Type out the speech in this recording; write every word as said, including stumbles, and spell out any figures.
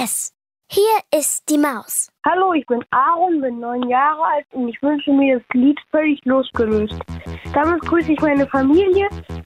S. Hier ist die Maus. Hallo, ich bin Aaron, bin neun Jahre alt und ich wünsche mir das Lied Völlig losgelöst. Damit grüße ich meine Familie,